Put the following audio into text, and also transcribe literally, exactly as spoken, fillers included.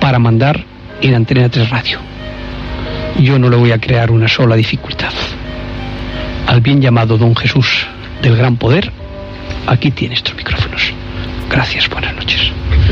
para mandar en Antena tres Radio. Yo no le voy a crear una sola dificultad. Al bien llamado Don Jesús del Gran Poder, aquí tiene estos micrófonos. Gracias, buenas noches.